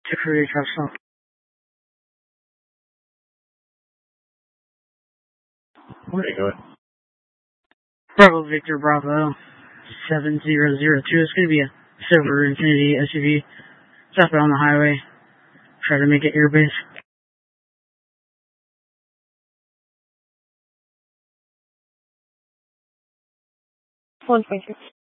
To Korea, drop stop. Where'd it go? Bravo Victor Bravo 7002. It's going to be a silver Infiniti SUV. Southbound on the highway. Try to make it airbase. 1.6.